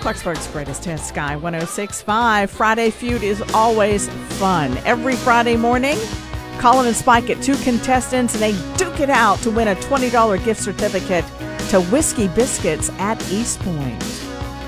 Clarksburg's Greatest Hits, Sky 106.5. Friday Feud is always fun. Every Friday morning, Colin and Spike get two contestants, and they duke it out to win a $20 gift certificate to Whiskey Biscuits at East Point.